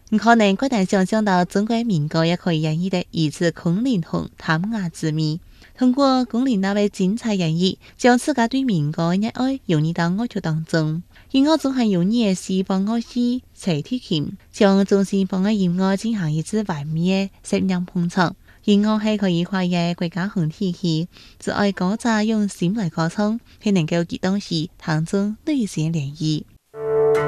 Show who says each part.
Speaker 1: 可能不難想象到中國民歌也可以演繹得如此空靈同淡雅之美。通過龔琳那位精彩演繹，將自家對民歌熱愛融入到樂曲當中。音樂總係用兒時幫樂器吹提琴，將中西方嘅音樂進行一次完美嘅攝影碰撞。音樂係可以跨越國家和地區，只愛歌者用心來歌唱，係能夠激動起當中內心漣漪。